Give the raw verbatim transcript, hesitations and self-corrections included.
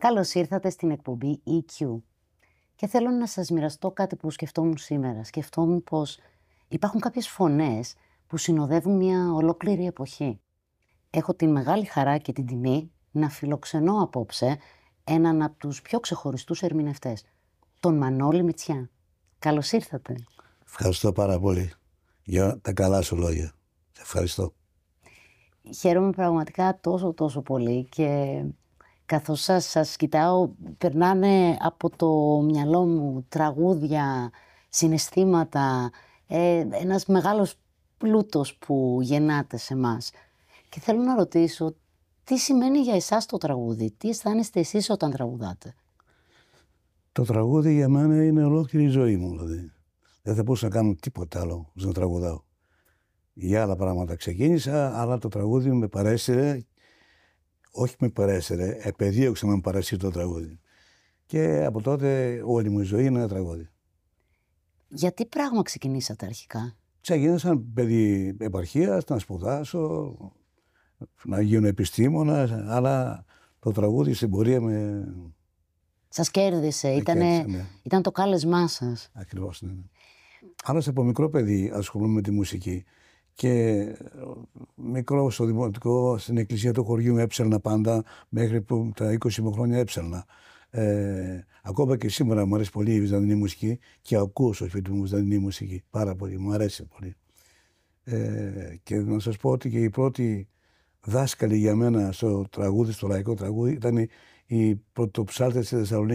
Καλώς ήρθατε στην εκπομπή ι κιου. Και θέλω να σας μοιραστώ κάτι που σκεφτόμουν σήμερα. Σκεφτόμουν πως υπάρχουν κάποιες φωνές που συνοδεύουν μια ολόκληρη εποχή. Έχω την μεγάλη χαρά και την τιμή να φιλοξενώ απόψε έναν από τους πιο ξεχωριστούς ερμηνευτές, τον Μανώλη Μητσιά. Καλώς ήρθατε. Ευχαριστώ πάρα πολύ για τα καλά σου λόγια. Σε ευχαριστώ. Χαίρομαι πραγματικά τόσο τόσο πολύ και καθώς σας, σας κοιτάω περνάνε από το μυαλό μου τραγούδια, συναισθήματα, ε, ένας μεγάλος πλούτος που γεννάται σε μας. Και θέλω να ρωτήσω, τι σημαίνει για εσάς το τραγούδι, τι αισθάνεστε εσείς όταν τραγουδάτε? Το τραγούδι για μένα είναι ολόκληρη η ζωή μου. Δηλαδή. Δεν θα μπορούσα να κάνω τίποτα άλλο να τραγουδάω. Για άλλα πράγματα ξεκίνησα, αλλά το τραγούδι με παρέσυρε. Όχι με παρέσυρε, επεδίωξε να με παρασύρει το τραγούδι. Και από τότε όλη μου η ζωή είναι ένα τραγούδι. Για τι πράγμα ξεκινήσατε αρχικά? Ξεκίνησα σαν παιδί επαρχίας, να σπουδάσω, να γίνω επιστήμονας, αλλά το τραγούδι στην πορεία με... Σας κέρδισε, με ήτανε, κέρδισε, ναι. Ήταν το κάλεσμά σας. Ακριβώς, ναι. Άλλωστε από μικρό παιδί ασχολούμαι με τη μουσική. Και μικρό στο δημοτικό, στην εκκλησία του χωριού έψελνα πάντα, μέχρι που τα είκοσι μου χρόνια έψελνα. Ε, ακόμα και σήμερα μου αρέσει πολύ η βυζαντινή μουσική και ακούω στο σπίτι μου βυζαντινή μουσική. Πάρα πολύ, μου αρέσει πολύ. Ε, και να σας πω ότι και η πρώτη δάσκαλη για μένα στο τραγούδι, στο λαϊκό τραγούδι, ήταν η πρωτοψάλτες στη Θεσσαλονίκη.